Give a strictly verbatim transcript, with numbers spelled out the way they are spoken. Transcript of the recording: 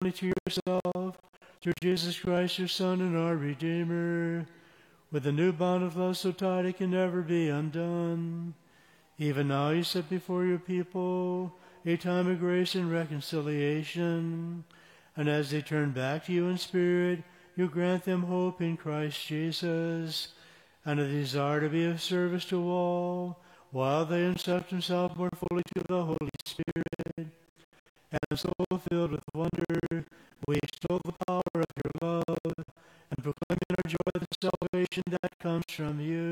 only to yourself, through Jesus Christ, your Son and our Redeemer, with a new bond of love so tight it can never be undone. Even now you set before your people a time of grace and reconciliation, and as they turn back to you in spirit, you grant them hope in Christ Jesus, and a desire to be of service to all, while they instruct themselves more fully to the Holy Spirit. And so filled with wonder, we extol the power of your love, and proclaim in our joy the salvation that comes from you.